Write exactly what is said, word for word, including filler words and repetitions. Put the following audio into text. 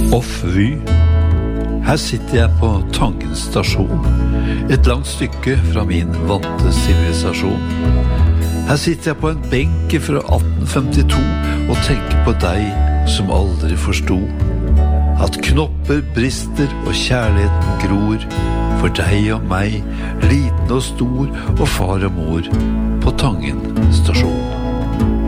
Off-Vy. Her sitter jeg på Tangen stasjon, et langt stykke fra min vante sivilisasjon. Her sitter jeg på en benk fra atten femtito og tenker på deg som aldri forstod at knopper brister og kjærligheten gror for deg og meg, liten og stor og far og mor på Tangen stasjon.